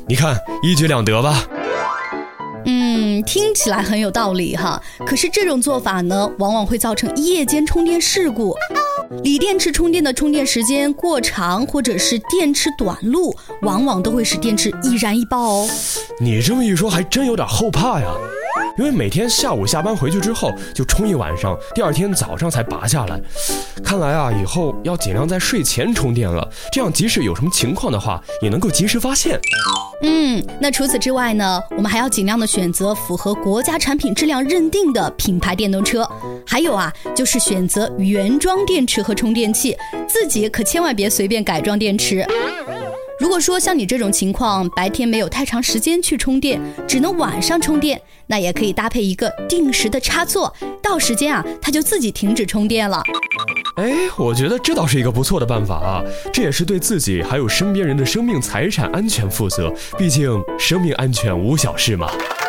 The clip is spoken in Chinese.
你看一举两得吧。 听起来很有道理哈。可是这种做法呢，往往会造成夜间充电事故。锂电池充电的充电时间过长，或者是电池短路，往往都会使电池易燃易爆哦。 你这么一说还真有点后怕呀，因为每天下午下班回去之后就充一晚上，第二天早上才拔下来。看来啊，以后要尽量在睡前充电了，这样即使有什么情况的话，也能够及时发现。 那除此之外呢，我们还要尽量的选择符合国家产品质量认定的品牌电动车。还有啊，就是选择原装电池和充电器，自己可千万别随便改装电池。如果说像你这种情况，白天没有太长时间去充电，只能晚上充电，那也可以搭配一个定时的插座，到时间啊，它就自己停止充电了。 我觉得这倒是一个不错的办法啊，这也是对自己还有身边人的生命财产安全负责，毕竟生命安全无小事嘛。